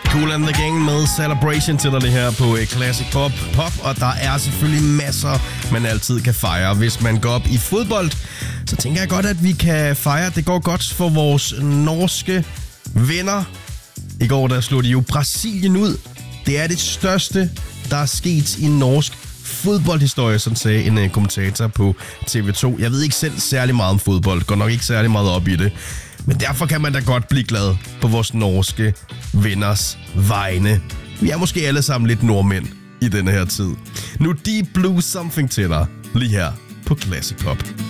Kool and the Gang med Celebration til dig det her på Classic Pop. Og der er selvfølgelig masser, man altid kan fejre. Hvis man går op i fodbold, så tænker jeg godt, at vi kan fejre. Det går godt for vores norske venner. I går der slog de jo Brasilien ud. Det er det største, der er sket i norsk fodboldhistorie, som sagde en kommentator på TV2. Jeg ved ikke selv særlig meget om fodbold, går nok ikke særlig meget op i det. Men derfor kan man da godt blive glad på vores norske venners vegne. Vi er måske alle sammen lidt nordmænd i denne her tid. Nu Deep Blue Something til dig, lige her på Classic Pop.